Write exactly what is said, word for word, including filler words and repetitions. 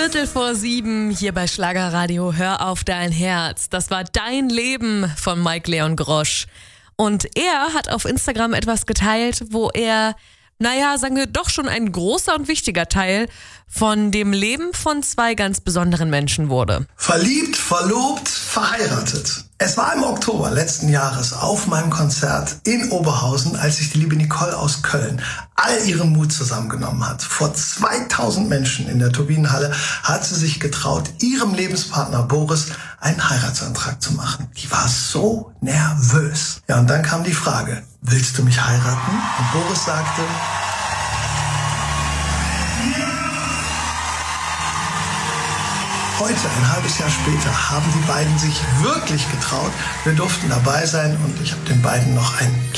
Viertel vor sieben hier bei Schlagerradio. Hör auf dein Herz. Das war Dein Leben von Mike Leon Grosch. Und er hat auf Instagram etwas geteilt, wo er, naja, sagen wir, doch schon ein großer und wichtiger Teil von dem Leben von zwei ganz besonderen Menschen wurde. Verliebt, verlobt, verheiratet. Es war im Oktober letzten Jahres auf meinem Konzert in Oberhausen, als sich die liebe Nicole aus Köln all ihren Mut zusammengenommen hat. Vor zweitausend Menschen in der Turbinenhalle hat sie sich getraut, ihrem Lebenspartner Boris einen Heiratsantrag zu machen. Die war so nervös. Ja, und dann kam die Frage, willst du mich heiraten? Und Boris sagte, heute, ein halbes Jahr später, haben die beiden sich wirklich getraut. Wir durften dabei sein und ich habe den beiden noch ein